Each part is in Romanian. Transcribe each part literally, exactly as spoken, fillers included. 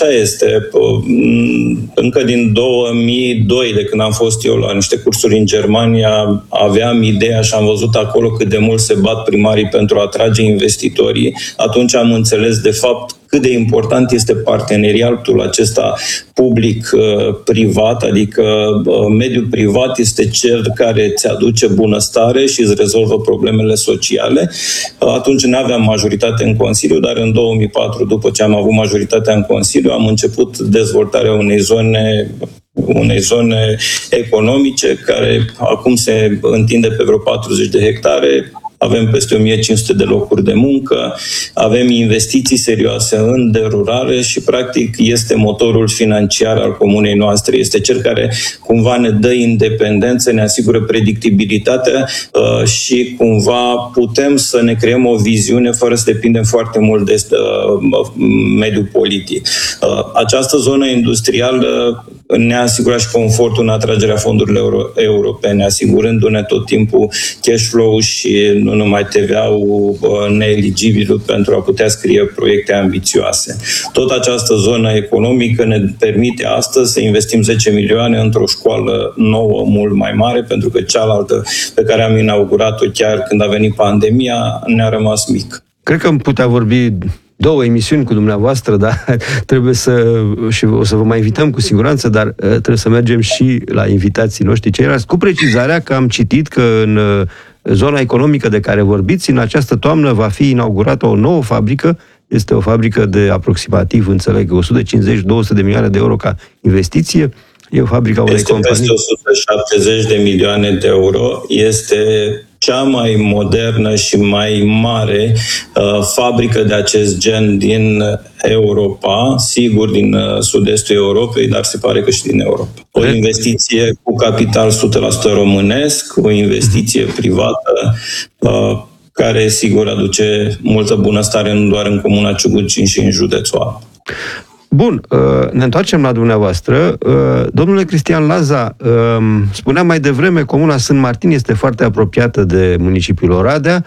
așa este. Încă din două mii doi, de când am fost eu la niște cursuri în Germania, aveam ideea și am văzut acolo cât de mult se bat primarii pentru a atrage investitorii. Atunci am înțeles, de fapt, cât de important este parteneriatul acesta public-privat, adică mediul privat este cel care îți aduce bunăstare și îți rezolvă problemele sociale. Atunci nu aveam majoritate în Consiliu, dar în două mii patru, după ce am avut majoritatea în Consiliu, am început dezvoltarea unei zone unei zone economice care acum se întinde pe vreo patruzeci de hectare. Avem peste o mie cinci sute de locuri de muncă, avem investiții serioase în derulare și, practic, este motorul financiar al comunei noastre. Este cel care, cumva, ne dă independență, ne asigură predictibilitatea uh, și, cumva, putem să ne creăm o viziune fără să depindem foarte mult de uh, mediul politic. Uh, această zonă industrială ne-a asigurat și confortul în atragerea fondurilor euro- europene, asigurându-ne tot timpul cash flow și nu numai T V A-ul neeligibil pentru a putea scrie proiecte ambițioase. Tot această zonă economică ne permite astăzi să investim zece milioane într-o școală nouă, mult mai mare, pentru că cealaltă pe care am inaugurat-o chiar când a venit pandemia ne-a rămas mic. Cred că am putea vorbi două emisiuni cu dumneavoastră, dar trebuie să, și o să vă mai invităm cu siguranță, dar trebuie să mergem și la invitații noștri ceilalți, cu precizarea că am citit că în zona economică de care vorbiți, în această toamnă va fi inaugurată o nouă fabrică. Este o fabrică de aproximativ, înțeleg, o sută cincizeci - două sute de milioane de euro ca investiție. E o fabrică a unei este companii. Peste o sută șaptezeci de milioane de euro. Este cea mai modernă și mai mare uh, fabrică de acest gen din Europa, sigur din uh, sud-estul Europei, dar se pare că și din Europa. O investiție cu capital o sută la sută românesc, o investiție privată, uh, care sigur aduce multă bunăstare nu doar în comuna Ciuguț, ci și în județul Alba. Bun, ne întoarcem la dumneavoastră. Domnule Cristian Laza, spuneam mai devreme, comuna Sânt Martin este foarte apropiată de municipiul Oradea,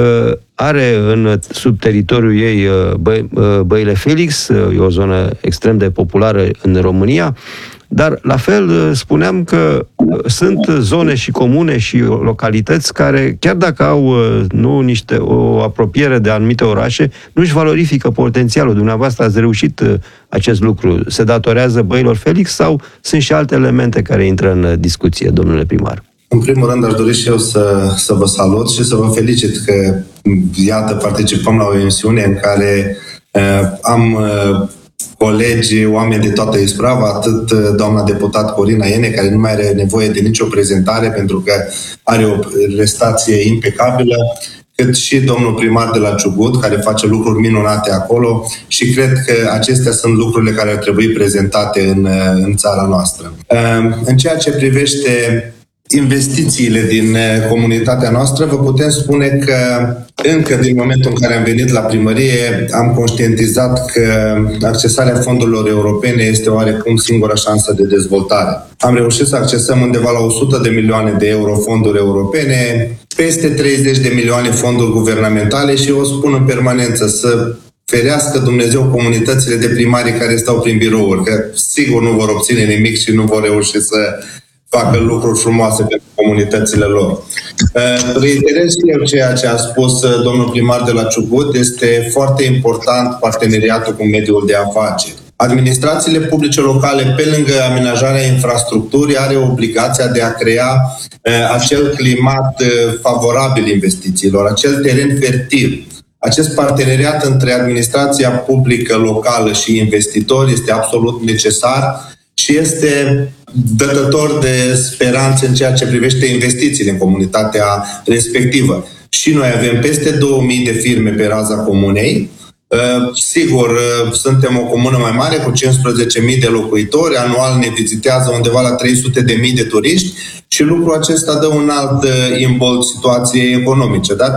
are în sub teritoriul ei Băile Felix, e o zonă extrem de populară în România, dar la fel spuneam că sunt zone și comune și localități care, chiar dacă au nu niște o apropiere de anumite orașe, nu își valorifică potențialul. Dumneavoastră ați reușit acest lucru. Se datorează Băilor Felix sau sunt și alte elemente care intră în discuție, domnule primar? În primul rând, aș dori și eu să, să vă salut și să vă felicit că, iată, participăm la o emisiune în care uh, am uh, colegi, oameni de toată Isprava, atât doamna deputat Corina Iene, care nu mai are nevoie de nicio prezentare pentru că are o prestație impecabilă, cât și domnul primar de la Ciugut, care face lucruri minunate acolo și cred că acestea sunt lucrurile care ar trebui prezentate în, în țara noastră. În ceea ce privește investițiile din comunitatea noastră, vă putem spune că încă din momentul în care am venit la primărie am conștientizat că accesarea fondurilor europene este oarecum singura șansă de dezvoltare. Am reușit să accesăm undeva la o sută de milioane de euro fonduri europene, peste treizeci de milioane fonduri guvernamentale și eu o spun în permanență să ferească Dumnezeu comunitățile de primari care stau prin birouri, că sigur nu vor obține nimic și nu vor reuși să facă lucruri frumoase pentru comunitățile lor. Reiterez și eu ceea ce a spus domnul primar de la Ciugut, este foarte important parteneriatul cu mediul de afaceri. Administrațiile publice locale, pe lângă amenajarea infrastructurii, are obligația de a crea acel climat favorabil investițiilor, acel teren fertil. Acest parteneriat între administrația publică locală și investitori este absolut necesar și este dătător de speranțe în ceea ce privește investițiile în comunitatea respectivă. Și noi avem peste două mii de firme pe raza comunei. Sigur, suntem o comună mai mare cu cincisprezece mii de locuitori, anual ne vizitează undeva la trei sute de mii de turiști și lucrul acesta dă un alt imbold situației economice. Dar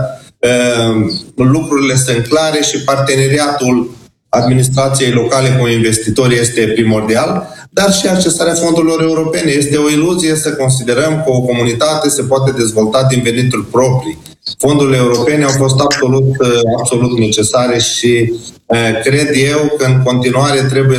lucrurile sunt clare și parteneriatul administrației locale cu investitorii este primordial, dar și accesarea fondurilor europene. Este o iluzie să considerăm că o comunitate se poate dezvolta din venituri proprii. Fondurile europene au fost absolut, absolut necesare și cred eu că în continuare trebuie